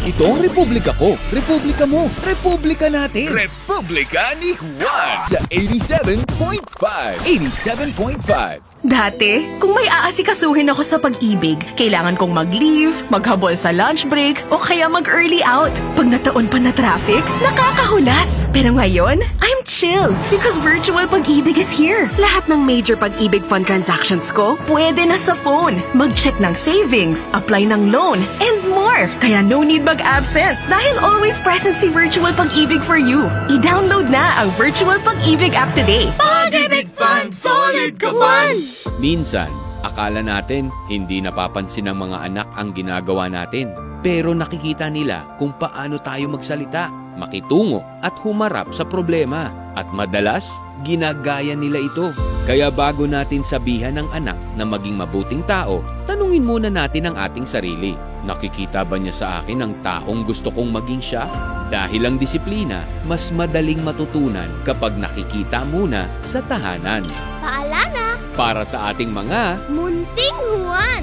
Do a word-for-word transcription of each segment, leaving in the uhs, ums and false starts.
Ito ang Republika ko, Republika mo, Republika natin. Republika ni Juan Sa eighty-seven point five. eighty-seven point five. Dati, kung may aasikasuhin ako sa pag-ibig, kailangan kong mag-leave, maghabol sa lunch break, o kaya mag-early out. Pag nataon pa na traffic, nakakahulas. Pero ngayon, I'm chill because virtual pag-ibig is here. Lahat ng major pag-ibig fund transactions ko, pwede na sa phone. Mag-check ng savings, apply ng loan, and more. Kaya no need mag-absent dahil always present si Virtual Pag-ibig for you. I-download na ang Virtual Pag-ibig app today. Pag-ibig Fund, solid ka man! Minsan, akala natin hindi napapansin ng mga anak ang ginagawa natin. Pero nakikita nila kung paano tayo magsalita, makitungo at humarap sa problema. At madalas, ginagaya nila ito. Kaya bago natin sabihan ng anak na maging mabuting tao, tanungin muna natin ang ating sarili. Nakikita ba niya sa akin ang taong gusto kong maging siya? Dahil ang disiplina, mas madaling matutunan kapag nakikita muna sa tahanan. Paalala, Para sa ating mga Munting Juan.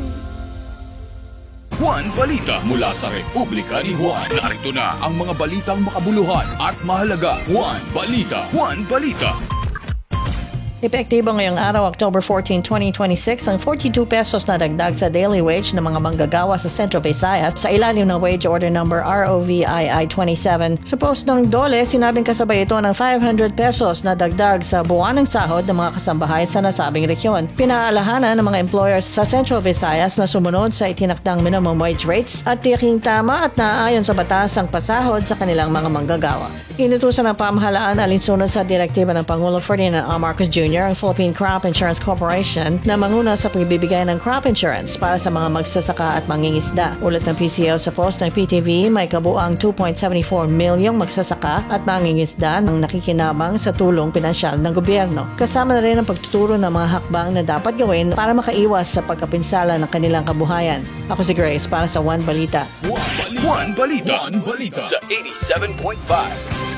Juan Balita mula sa Republika ni Juan. Narito na ang mga balitang makabuluhan at mahalaga. Juan Balita. Juan Balita. Epektibo ngayong araw, October fourteenth, twenty twenty-six, ang forty-two pesos na dagdag sa daily wage ng mga manggagawa sa Central Visayas sa ilalim ng Wage Order Number R O V I I twenty-seven. Sa post ng DOLE, sinabing kasabay ito ng five hundred pesos na dagdag sa buwanang sahod ng mga kasambahay sa nasabing rehiyon. Pinaalahanan ng mga employers sa Central Visayas na sumunod sa itinakdang minimum wage rates at tiyaking tama at naaayon sa batas ang pasahod sa kanilang mga manggagawa. Inutusan ng pamahalaan alinsunod sa direktiba ng Pangulo Ferdinand R. Marcos Junior ang Philippine Crop Insurance Corporation na manguna sa pagbibigay ng crop insurance para sa mga magsasaka at mangingisda. Ulat ng P C O sa post ng P T V, may kabuang two point seven four milyong magsasaka at mangingisda ang nakikinabang sa tulong pinansyal ng gobyerno. Kasama na rin ang pagtuturo ng mga hakbang na dapat gawin para makaiwas sa pagkapinsala ng kanilang kabuhayan. Ako si Grace para sa One Balita. Juan Balita. Juan Balita. Sa eighty-seven point five.